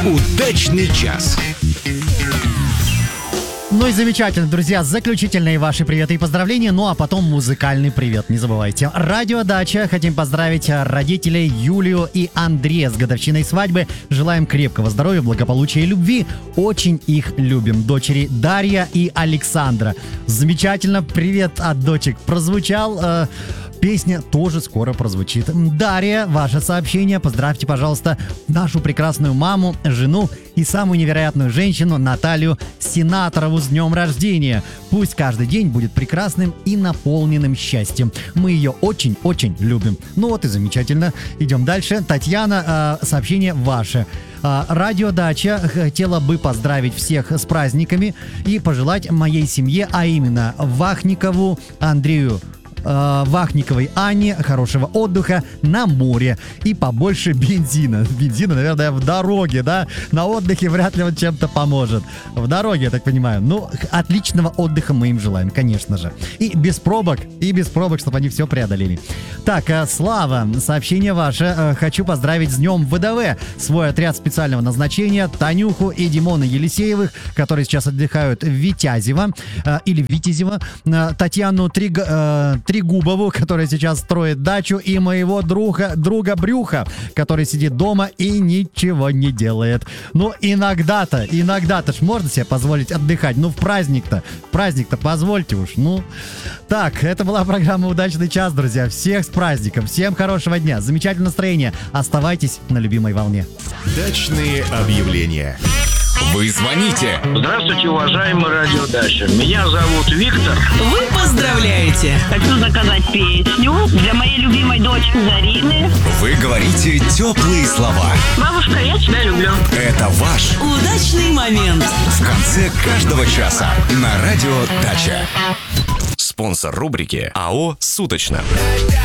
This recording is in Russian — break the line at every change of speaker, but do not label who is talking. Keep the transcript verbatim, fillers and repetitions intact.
Удачный час.
Ну и замечательно, друзья, заключительные ваши приветы и поздравления, ну а потом музыкальный привет, не забывайте. Радио Дача, хотим поздравить родителей Юлию и Андрея с годовщиной свадьбы. Желаем крепкого здоровья, благополучия и любви. Очень их любим. Дочери Дарья и Александра. Замечательно, привет от дочек прозвучал. Э, Песня тоже скоро прозвучит. Дарья, ваше сообщение. Поздравьте, пожалуйста, нашу прекрасную маму, жену и самую невероятную женщину Наталью Сенаторову с днем рождения. Пусть каждый день будет прекрасным и наполненным счастьем. Мы ее очень-очень любим. Ну вот и замечательно. Идем дальше. Татьяна, э, сообщение ваше. Э, Радио Дача хотела бы поздравить всех с праздниками и пожелать моей семье, а именно Вахникову Андрею, Вахниковой Анне хорошего отдыха на море и побольше бензина. Бензина, наверное, в дороге, да? На отдыхе вряд ли он чем-то поможет. В дороге, я так понимаю. Ну, отличного отдыха мы им желаем, конечно же. И без пробок, и без пробок, чтобы они все преодолели. Так, Слава, сообщение ваше. Хочу поздравить с днем ВДВ свой отряд специального назначения Танюху и Димона Елисеевых, которые сейчас отдыхают в Витязево, или Витязево, Татьяну Триг... Трегубову, которая сейчас строит дачу, и моего друга, друга Брюха, который сидит дома и ничего не делает. Ну, иногда-то, иногда-то ж можно себе позволить отдыхать. Ну, в праздник-то, в праздник-то позвольте уж, ну. Так, это была программа «Удачный час», друзья. Всех с праздником, всем хорошего дня, замечательного настроения. Оставайтесь на любимой волне.
Дачные объявления. Вы звоните.
Здравствуйте, уважаемый радио Дача. Меня зовут Виктор.
Вы поздравляете.
Хочу заказать песню для моей любимой дочки Зарины.
Вы говорите теплые слова.
Бабушка, я тебя люблю.
Это ваш
Удачный момент.
в конце каждого часа на радио Дача. Спонсор рубрики АО «Суточно».